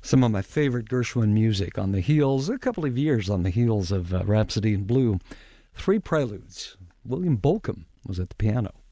Some of my favorite Gershwin music on the heels, a couple of years on the heels of Rhapsody in Blue. 3 Preludes. William Bolcom was at the piano.